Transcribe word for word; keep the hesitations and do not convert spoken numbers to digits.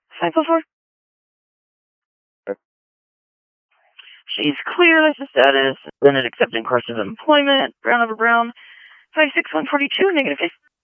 five four four. She's clear, that's the status. Then it accepting course of employment. Brown over brown. five six one forty two, negative.